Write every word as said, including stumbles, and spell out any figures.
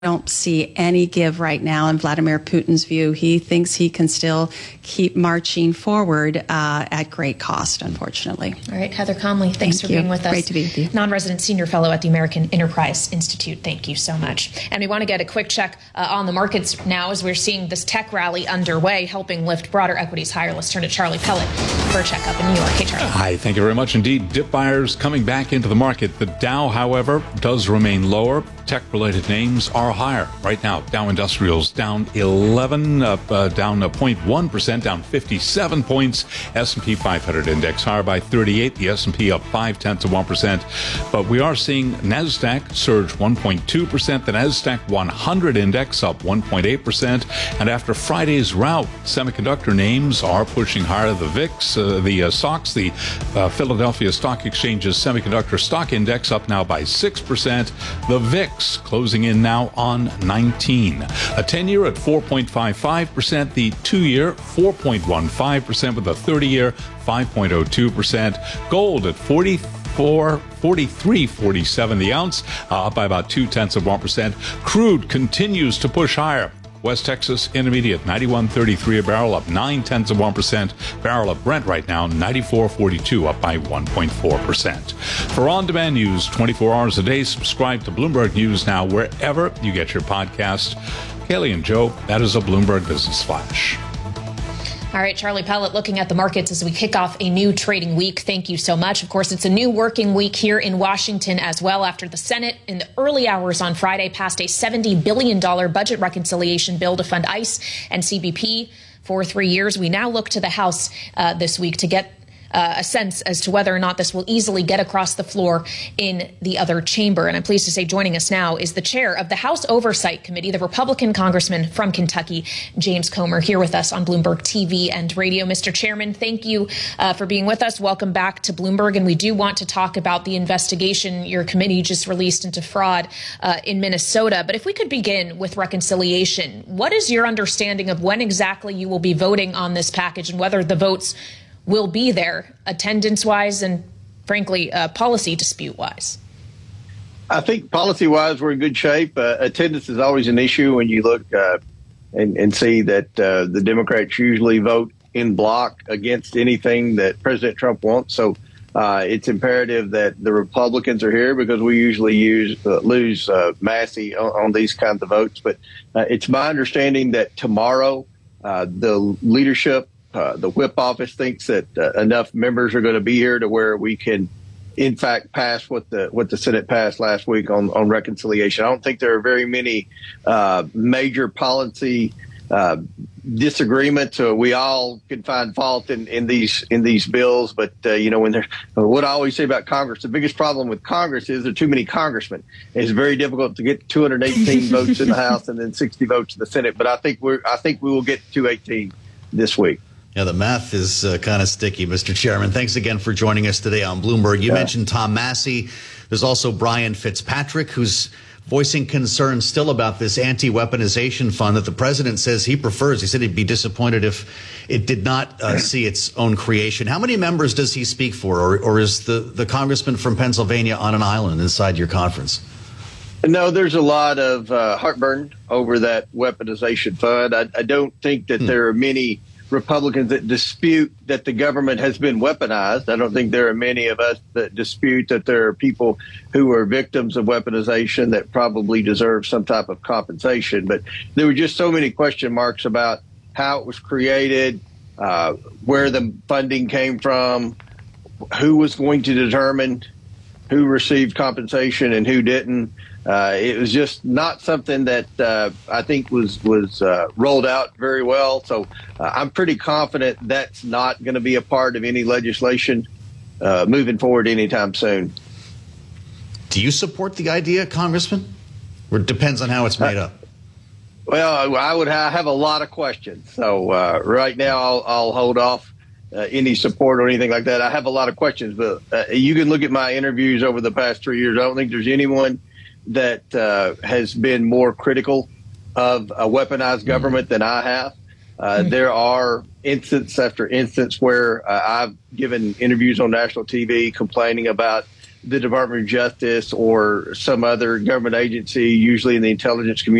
don't see any give right now in Vladimir Putin's view. He thinks he can still keep marching forward uh, at great cost, unfortunately. All right, Heather Conley, thanks Thank for you. being with us. Great to be with you. Non-resident senior fellow at the American Enterprise Institute. Thank you so much. And we want to get a quick check uh, on the markets now as we're seeing this tech rally underway, helping lift broader equities higher. Let's turn to Charlie Pellet for a checkup in New York. Hey, Charlie. Hi, thank you very much indeed. Dip buyers coming back into the market. The Dow, however, does remain lower. Tech-related names are higher right now. Dow Industrials down eleven, uh, uh, down zero point one percent, down fifty-seven points. S and P five hundred index higher by thirty-eight. The S and P up five tenths of one percent. But we are seeing NASDAQ surge one point two percent. The NASDAQ one hundred index up one point eight percent. And after Friday's rout, semiconductor names are pushing higher. The V I X, uh, the uh, S O X, the uh, Philadelphia Stock Exchange's semiconductor stock index up now by six percent. The V I X closing in now on nineteen. A ten-year at four point five five percent. The two-year four point one five percent with a thirty-year five point oh two percent. Gold at forty-four, forty-three forty-seven the ounce, uh, up by about two tenths of one percent. Crude continues to push higher. West Texas Intermediate ninety-one thirty-three a barrel, up nine tenths of one percent. Barrel of Brent right now ninety-four forty-two, up by one point four percent. For on-demand news twenty-four hours a day, subscribe to Bloomberg News now wherever you get your podcast. Kaylee and Joe, that is a Bloomberg Business Flash. All right, Charlie Pellet, looking at the markets as we kick off a new trading week. Thank you so much. Of course, it's a new working week here in Washington as well after the Senate in the early hours on Friday passed a seventy billion dollars budget reconciliation bill to fund ICE and C B P for three years. We now look to the House uh, this week to get Uh, a sense as to whether or not this will easily get across the floor in the other chamber. And I'm pleased to say joining us now is the chair of the House Oversight Committee, the Republican congressman from Kentucky, James Comer, here with us on Bloomberg T V and radio. Mister Chairman, thank you uh, for being with us. Welcome back to Bloomberg. And we do want to talk about the investigation your committee just released into fraud uh, in Minnesota. But if we could begin with reconciliation, what is your understanding of when exactly you will be voting on this package and whether the votes will be there attendance-wise and, frankly, uh, policy dispute-wise? I think policy-wise we're in good shape. Uh, attendance is always an issue when you look uh, and, and see that uh, the Democrats usually vote in block against anything that President Trump wants. So uh, it's imperative that the Republicans are here because we usually use uh, lose uh, Massey on, on these kinds of votes. But uh, it's my understanding that tomorrow uh, the leadership Uh, the whip office thinks that uh, enough members are going to be here to where we can, in fact, pass what the what the Senate passed last week on, on reconciliation. I don't think there are very many uh, major policy uh, disagreements. Uh, we all can find fault in, in these in these bills, but uh, you know, when there's what I always say about Congress, the biggest problem with Congress is there are too many congressmen. It's very difficult to get two hundred eighteen votes in the House and then sixty votes in the Senate. But I think we're I think we will get two eighteen this week. Yeah, the math is uh, kind of sticky, Mister Chairman. Thanks again for joining us today on Bloomberg. You yeah. mentioned Tom Massey. There's also Brian Fitzpatrick, who's voicing concerns still about this anti-weaponization fund that the president says he prefers. He said he'd be disappointed if it did not uh, see its own creation. How many members does he speak for, or, or is the, the congressman from Pennsylvania on an island inside your conference? No, there's a lot of uh, heartburn over that weaponization fund. I, I don't think that hmm. there are many Republicans that dispute that the government has been weaponized. I don't think there are many of us that dispute that there are people who are victims of weaponization that probably deserve some type of compensation. But there were just so many question marks about how it was created, uh, where the funding came from, who was going to determine who received compensation and who didn't. Uh, it was just not something that uh, I think was was uh, rolled out very well. So uh, I'm pretty confident that's not going to be a part of any legislation uh, moving forward anytime soon. Do you support the idea, Congressman? Or it depends on how it's made uh, up? Well, I would ha- have a lot of questions. So uh, right now I'll, I'll hold off uh, any support or anything like that. I have a lot of questions, but uh, you can look at my interviews over the past three years. I don't think there's anyone that uh, has been more critical of a weaponized government than I have. Uh, there are instance after instance where uh, I've given interviews on national T V complaining about the Department of Justice or some other government agency, usually in the intelligence community,